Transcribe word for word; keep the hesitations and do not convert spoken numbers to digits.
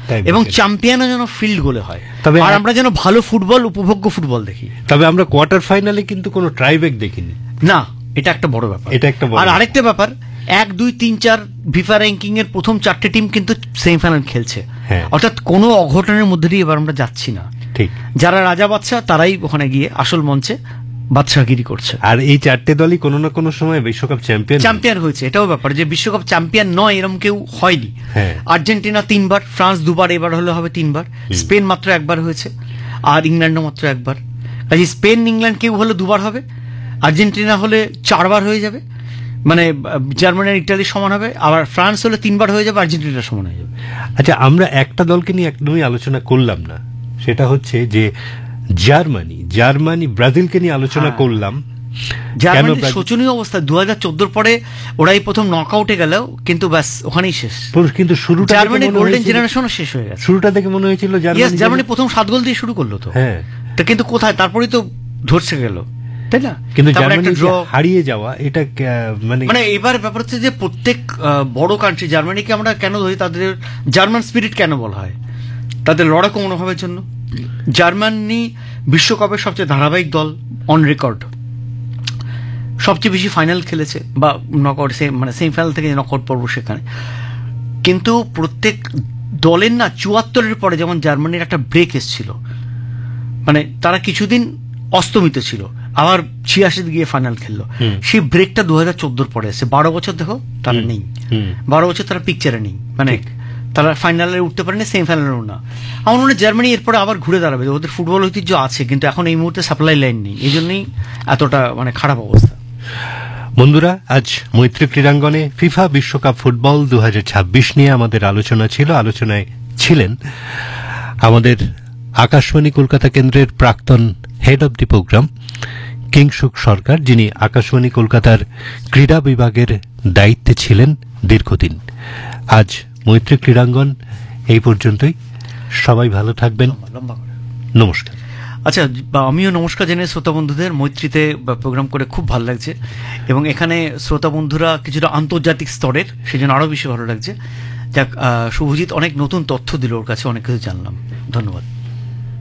এবং চ্যাম্পিয়নও যেন ফিল্ড গোলে হয়, তবে আর আমরা যেন ভালো ফুটবল, উপভোগ্য ফুটবল দেখি। তবে আমরা কোয়ার্টার ফাইনালে কিন্তু কোনো ট্রাইব্রেক দেখিনি না, এটা একটা বড় ব্যাপার। এটা একটা বড়। আর আরেকটা ব্যাপার, এক দুই তিন চার ফিফা র্যাঙ্কিং এর প্রথম চারটে টিম কিন্তু সেমিফাইনাল খেলছে, অর্থাৎ কোনো অঘটনের মধ্যে দিয়ে এবার আমরা যাচ্ছি না। ঠিক, যারা রাজা বাদশাহ তারাই ওখানে গিয়ে আসল মঞ্চে বাদশাহগিরি করছে। আর এই চারটে দলই কোনো না কোনো সময় বিশ্বকাপ চ্যাম্পিয়ন চ্যাম্পিয়ন হয়েছে, এটাও ব্যাপার যে বিশ্বকাপ চ্যাম্পিয়ন নয় এরকম কেউ হয়নি। আর্জেন্টিনা তিনবার, ফ্রান্স দুবার, এবার হলে হবে তিনবার, স্পেন মাত্র একবার হয়েছে, আর ইংল্যান্ডও মাত্র একবার। কাজে স্পেন ইংল্যান্ড কেউ হলে দুবার হবে, আর্জেন্টিনা হলে চারবার হয়ে যাবে, মানে জার্মানি আর ইটালির সমান হবে, আবার ফ্রান্স হলে তিনবার হয়ে যাবে, আর্জেন্টিনার সমান হয়ে যাবে। আচ্ছা, আমরা একটা দলকে নিয়ে একদমই আলোচনা করলাম না, সেটা হচ্ছে যে জার্মানি। জার্মানি ব্রাজিলকে নিয়ে আলোচনা করলাম। জার্মানির শোচনীয় অবস্থা, দু হাজার চোদ্দোর পরে ওরাই প্রথম নক আউটে গেল, কিন্তু ব্যাস ওখানেই শেষ। কিন্তু শুরুটা জার্মানির গোল্ডেন জেনারেশনও শেষ হয়ে গেছে। শুরুটা দেখে মনে হয়েছিল জার্মানি প্রথম সাত গোল দিয়ে শুরু করলো তো, হ্যাঁ, কিন্তু কোথায় তারপরেই তো ধরছে গেল, তাই না? কিন্তু জার্মানি হারিয়ে যাওয়া, এটা মানে মানে এবার ব্যাপার হচ্ছে যে প্রত্যেক বড় কান্ট্রি, জার্মানিকে আমরা কেন ধরি, তাদের জার্মান স্পিরিট কেন বলা হয়, তাদের লড়াকু মনোভাবের জন্য। জার্মানি বিশ্বকাপের সবচেয়ে ধারাবাহিক দল অন রেকর্ড, সবচেয়ে বেশি ফাইনাল খেলেছে বা নকআউট, মানে সেমিফাইনাল থেকে নকআউট পর্ব সেখানে। কিন্তু প্রত্যেক দলের না চুয়াত্তরের পরে যেমন জার্মানির একটা ব্রেক এসেছিল, মানে তারা কিছুদিন অস্তমিত ছিল, আবার ছিয়াশিতে গিয়ে ফাইনাল খেললো। সেই ব্রেকটা দু হাজার চোদ্দোর পরে এসে বারো বছর দেখো তারা নেই, বারো বছর তারা পিকচারে নেই, মানে তারা ফাইনালে উঠতে পারেনি, সেমিফাইনালেও না। আমার মনে হয় জার্মানি এরপরে আবার ঘুরে দাঁড়াবে, ওদের ফুটবল ঐতিহ্য আছে কিন্তু এখন এই মুহূর্তে সাপ্লাই লাইন নেই, এই জন্যই এতটা মানে খারাপ অবস্থা। বন্ধুরা, আজ মৈত্রী ক্রীড়াঙ্গনে ফিফা বিশ্বকাপ ফুটবল দু হাজার ছাব্বিশ নিয়ে আমাদের আলোচনা ছিল। আলোচনায় ছিলেন আমাদের আকাশবাণী কলকাতা কেন্দ্রের প্রাক্তন head of the programme Kingshuk সরকার, যিনি আকাশবাণী কলকাতার ক্রীড়া বিভাগের দায়িত্বে ছিলেন দীর্ঘদিন। আজ মৈত্রী ক্রীড়াঙ্গন এই পর্যন্তই, সবাই ভালো থাকবেন, নমস্কার। আচ্ছা, আমিও নমস্কার জানাই শ্রোতা বন্ধুদের। মৈত্রীতে প্রোগ্রাম করে খুব ভালো লাগছে, এবং এখানে শ্রোতা বন্ধুরা কিছুটা আন্তর্জাতিক স্তরের, সেই জন্য আরও বেশি ভালো লাগছে। যাক, শুভজিৎ অনেক নতুন তথ্য দিল, ওর কাছে অনেক কিছু জানলাম, ধন্যবাদ।